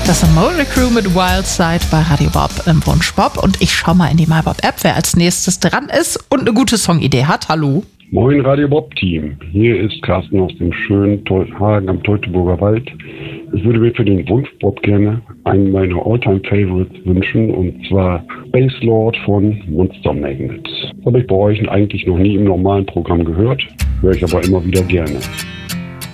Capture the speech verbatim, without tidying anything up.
Das ist Motley Crue mit Wild Side bei Radio Bob im Wunsch Bob. Und ich schau mal in die MyBob-App, wer als nächstes dran ist und eine gute Songidee hat. Hallo. Moin Radio Bob-Team. Hier ist Carsten aus dem schönen Hagen am Teutoburger Wald. Ich würde mir für den Wunsch Bob gerne einen meiner All-Time-Favorites wünschen, und zwar Bass Lord von Monster Magnet. Das habe ich bei euch eigentlich noch nie im normalen Programm gehört, höre ich aber immer wieder gerne.